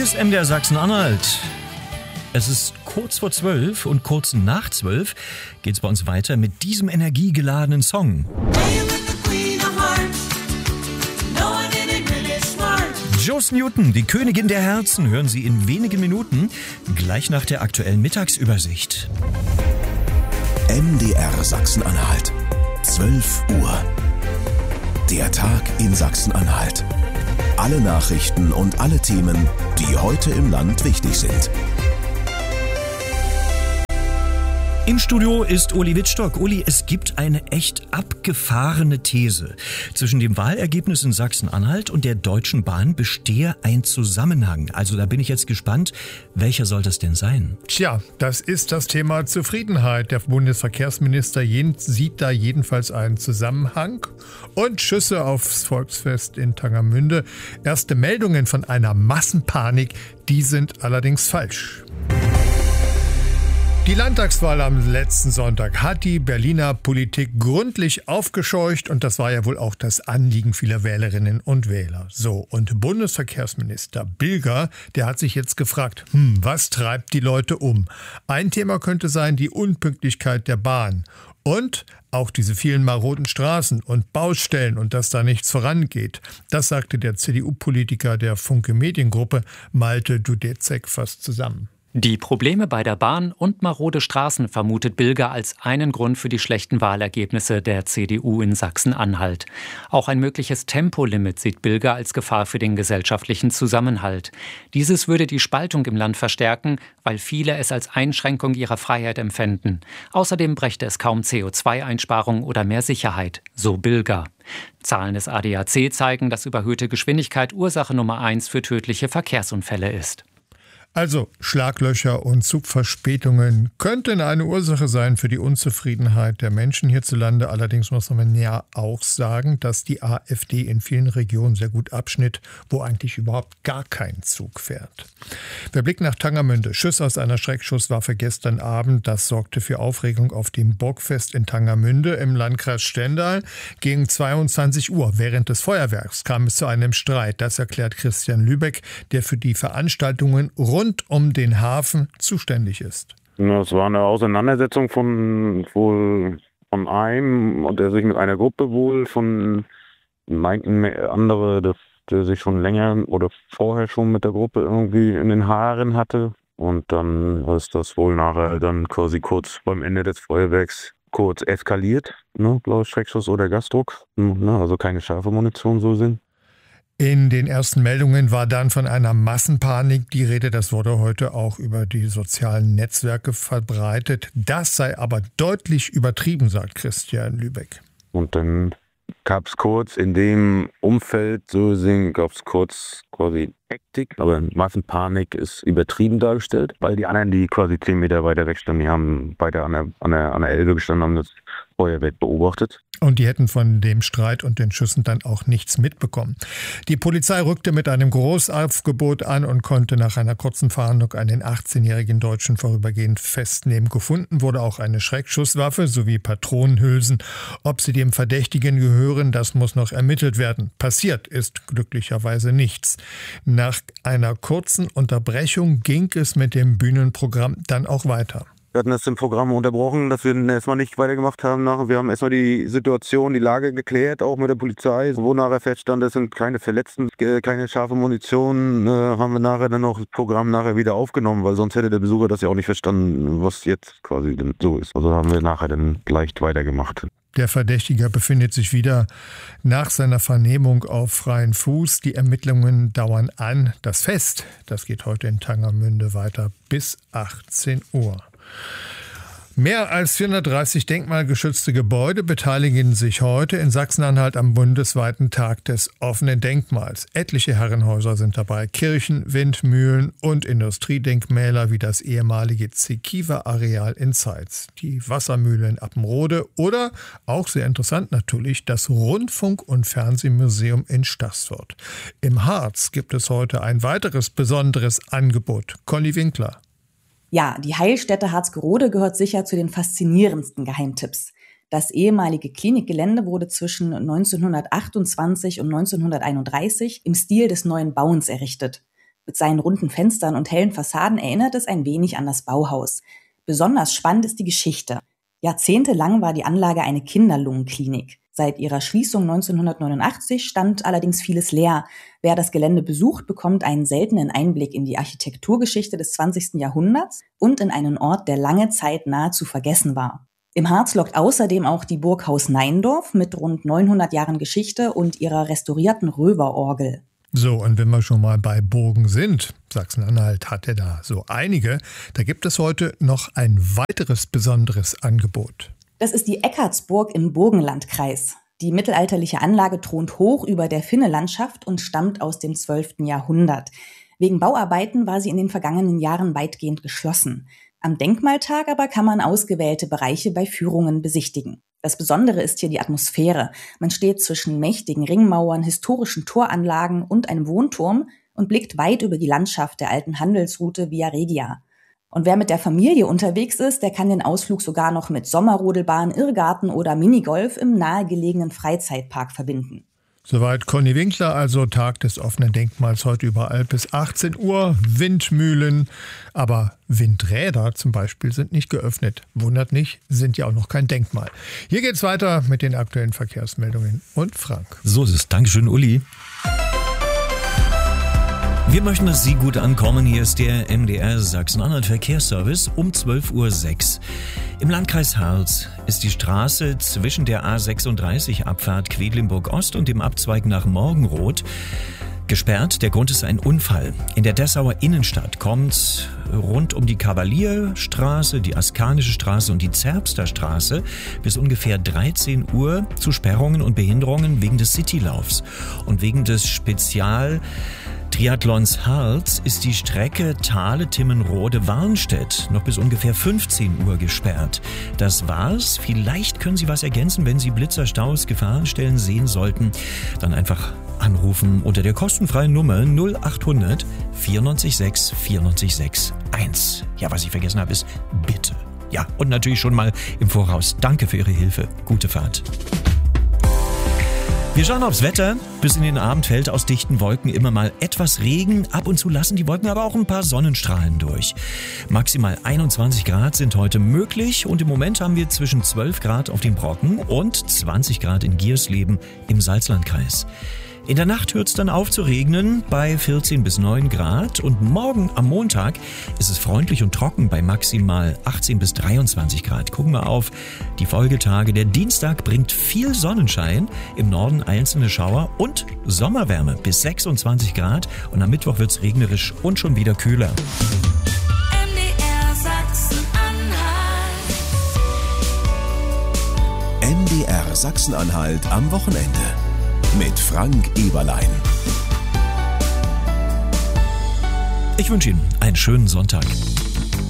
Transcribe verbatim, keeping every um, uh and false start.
Hier ist M D R Sachsen-Anhalt. Es ist kurz vor zwölf und kurz nach zwölf geht's bei uns weiter mit diesem energiegeladenen Song. Joss Newton, die Königin der Herzen, hören Sie in wenigen Minuten, gleich nach der aktuellen Mittagsübersicht. M D R Sachsen-Anhalt, zwölf Uhr. Der Tag in Sachsen-Anhalt. Alle Nachrichten und alle Themen, die heute im Land wichtig sind. Im Studio ist Uli Wittstock. Uli, es gibt eine echt abgefahrene These. Zwischen dem Wahlergebnis in Sachsen-Anhalt und der Deutschen Bahn bestehe ein Zusammenhang. Also da bin ich jetzt gespannt, welcher soll das denn sein? Tja, das ist das Thema Zufriedenheit. Der Bundesverkehrsminister sieht da jedenfalls einen Zusammenhang. Und Schüsse aufs Volksfest in Tangermünde. Erste Meldungen von einer Massenpanik, die sind allerdings falsch. Die Landtagswahl am letzten Sonntag hat die Berliner Politik gründlich aufgescheucht und das war ja wohl auch das Anliegen vieler Wählerinnen und Wähler. So, und Bundesverkehrsminister Bilger, der hat sich jetzt gefragt, hm, was treibt die Leute um? Ein Thema könnte sein die Unpünktlichkeit der Bahn und auch diese vielen maroden Straßen und Baustellen und dass da nichts vorangeht. Das sagte der C D U-Politiker der Funke Mediengruppe Malte Dudezek fast zusammen. Die Probleme bei der Bahn und marode Straßen vermutet Bilger als einen Grund für die schlechten Wahlergebnisse der C D U in Sachsen-Anhalt. Auch ein mögliches Tempolimit sieht Bilger als Gefahr für den gesellschaftlichen Zusammenhalt. Dieses würde die Spaltung im Land verstärken, weil viele es als Einschränkung ihrer Freiheit empfänden. Außerdem brächte es kaum C O zwei Einsparung oder mehr Sicherheit, so Bilger. Zahlen des A D A C zeigen, dass überhöhte Geschwindigkeit Ursache Nummer eins für tödliche Verkehrsunfälle ist. Also Schlaglöcher und Zugverspätungen könnten eine Ursache sein für die Unzufriedenheit der Menschen hierzulande. Allerdings muss man ja auch sagen, dass die AfD in vielen Regionen sehr gut abschnitt, wo eigentlich überhaupt gar kein Zug fährt. Wir blicken nach Tangermünde. Schüsse aus einer Schreckschusswaffe gestern Abend. Das sorgte für Aufregung auf dem Burgfest in Tangermünde im Landkreis Stendal. Gegen zweiundzwanzig Uhr während des Feuerwerks kam es zu einem Streit. Das erklärt Christian Lübeck, der für die Veranstaltungen rund rund um den Hafen zuständig ist. Es war eine Auseinandersetzung von wohl von einem, der sich mit einer Gruppe wohl von meinten andere, dass der sich schon länger oder vorher schon mit der Gruppe irgendwie in den Haaren hatte. Und dann ist das wohl nachher dann quasi kurz beim Ende des Feuerwerks kurz eskaliert. Ne? Blauer Schreckschuss oder Gasdruck. Ne? Also keine scharfe Munition so sind. In den ersten Meldungen war dann von einer Massenpanik die Rede. Das wurde heute auch über die sozialen Netzwerke verbreitet. Das sei aber deutlich übertrieben, sagt Christian Lübeck. Und dann gab es kurz in dem Umfeld, so sehen, gab es kurz quasi Hektik. Aber Massenpanik ist übertrieben dargestellt, weil die anderen, die quasi zehn Meter weiter weg standen, die haben beide an der, an der, an der Elbe gestanden, haben das Feuerwerk beobachtet. Und die hätten von dem Streit und den Schüssen dann auch nichts mitbekommen. Die Polizei rückte mit einem Großaufgebot an und konnte nach einer kurzen Fahndung einen achtzehnjährigen Deutschen vorübergehend festnehmen. Gefunden wurde auch eine Schreckschusswaffe sowie Patronenhülsen. Ob sie dem Verdächtigen gehören, das muss noch ermittelt werden. Passiert ist glücklicherweise nichts. Nach einer kurzen Unterbrechung ging es mit dem Bühnenprogramm dann auch weiter. Wir hatten das im Programm unterbrochen, dass wir erstmal nicht weitergemacht haben. Wir haben erstmal die Situation, die Lage geklärt, auch mit der Polizei. Wo nachher feststand, es sind keine Verletzten, keine scharfe Munition, äh, haben wir nachher dann noch das Programm nachher wieder aufgenommen, weil sonst hätte der Besucher das ja auch nicht verstanden, was jetzt quasi denn so ist. Also haben wir nachher dann leicht weitergemacht. Der Verdächtige befindet sich wieder nach seiner Vernehmung auf freiem Fuß. Die Ermittlungen dauern an. Das Fest, das geht heute in Tangermünde weiter bis achtzehn Uhr. Mehr als vierhundertdreißig denkmalgeschützte Gebäude beteiligen sich heute in Sachsen-Anhalt am bundesweiten Tag des offenen Denkmals. Etliche Herrenhäuser sind dabei, Kirchen, Windmühlen und Industriedenkmäler wie das ehemalige Zekiwa-Areal in Zeitz, die Wassermühle in Appenrode oder, auch sehr interessant natürlich, das Rundfunk- und Fernsehmuseum in Staßfurt. Im Harz gibt es heute ein weiteres besonderes Angebot. Conny Winkler. Ja, die Heilstätte Harzgerode gehört sicher zu den faszinierendsten Geheimtipps. Das ehemalige Klinikgelände wurde zwischen neunzehnhundertachtundzwanzig und neunzehnhunderteinunddreißig im Stil des Neuen Bauens errichtet. Mit seinen runden Fenstern und hellen Fassaden erinnert es ein wenig an das Bauhaus. Besonders spannend ist die Geschichte. Jahrzehntelang war die Anlage eine Kinderlungenklinik. Seit ihrer Schließung neunzehnhundertneunundachtzig stand allerdings vieles leer. Wer das Gelände besucht, bekommt einen seltenen Einblick in die Architekturgeschichte des zwanzigsten Jahrhunderts und in einen Ort, der lange Zeit nahezu vergessen war. Im Harz lockt außerdem auch die Burg Haus Neindorf mit rund neunhundert Jahren Geschichte und ihrer restaurierten Röverorgel. So, und wenn wir schon mal bei Burgen sind, Sachsen-Anhalt hat ja da so einige, da gibt es heute noch ein weiteres besonderes Angebot. Das ist die Eckartsburg im Burgenlandkreis. Die mittelalterliche Anlage thront hoch über der Finne-Landschaft und stammt aus dem zwölften Jahrhundert. Wegen Bauarbeiten war sie in den vergangenen Jahren weitgehend geschlossen. Am Denkmaltag aber kann man ausgewählte Bereiche bei Führungen besichtigen. Das Besondere ist hier die Atmosphäre. Man steht zwischen mächtigen Ringmauern, historischen Toranlagen und einem Wohnturm und blickt weit über die Landschaft der alten Handelsroute Via Regia. Und wer mit der Familie unterwegs ist, der kann den Ausflug sogar noch mit Sommerrodelbahn, Irrgarten oder Minigolf im nahegelegenen Freizeitpark verbinden. Soweit Conny Winkler, also Tag des offenen Denkmals heute überall bis achtzehn Uhr. Windmühlen, aber Windräder zum Beispiel sind nicht geöffnet. Wundert nicht, sind ja auch noch kein Denkmal. Hier geht's weiter mit den aktuellen Verkehrsmeldungen und Frank. So ist es. Dankeschön, Uli. Wir möchten, dass Sie gut ankommen. Hier ist der M D R Sachsen-Anhalt Verkehrsservice um zwölf Uhr sechs. Im Landkreis Harz ist die Straße zwischen der A sechsunddreißig Abfahrt Quedlinburg Ost und dem Abzweig nach Morgenroth gesperrt. Der Grund ist ein Unfall. In der Dessauer Innenstadt kommt rund um die Kavalierstraße, die Askanische Straße und die Zerbster Straße bis ungefähr dreizehn Uhr zu Sperrungen und Behinderungen wegen des Citylaufs. Und wegen des Spezial Triathlons Harz ist die Strecke Thale-Timmenrode-Warnstedt noch bis ungefähr fünfzehn Uhr gesperrt. Das war's. Vielleicht können Sie was ergänzen, wenn Sie Blitzerstaus, Gefahrenstellen sehen sollten. Dann einfach anrufen unter der kostenfreien Nummer null achthundert vierundneunzig sechs vierundneunzig sechs eins. Ja, was ich vergessen habe, ist bitte. Ja, und natürlich schon mal im Voraus. Danke für Ihre Hilfe. Gute Fahrt. Wir schauen aufs Wetter. Bis in den Abend fällt aus dichten Wolken immer mal etwas Regen. Ab und zu lassen die Wolken aber auch ein paar Sonnenstrahlen durch. Maximal einundzwanzig Grad sind heute möglich und im Moment haben wir zwischen zwölf Grad auf den Brocken und zwanzig Grad in Giersleben im Salzlandkreis. In der Nacht hört es dann auf zu regnen bei vierzehn bis neun Grad und morgen am Montag ist es freundlich und trocken bei maximal achtzehn bis dreiundzwanzig Grad. Gucken wir auf die Folgetage. Der Dienstag bringt viel Sonnenschein, im Norden einzelne Schauer und Sommerwärme bis sechsundzwanzig Grad und am Mittwoch wird es regnerisch und schon wieder kühler. M D R Sachsen-Anhalt. M D R Sachsen-Anhalt am Wochenende. Mit Frank Eberlein. Ich wünsche Ihnen einen schönen Sonntag.